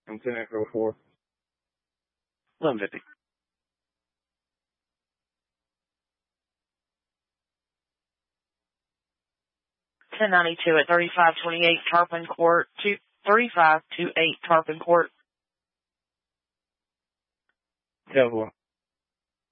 I'm 10 Echo 4. 1150. $10.92 at 3528 Tarpon Court, 3528 Tarpon Court. Yeah, 4.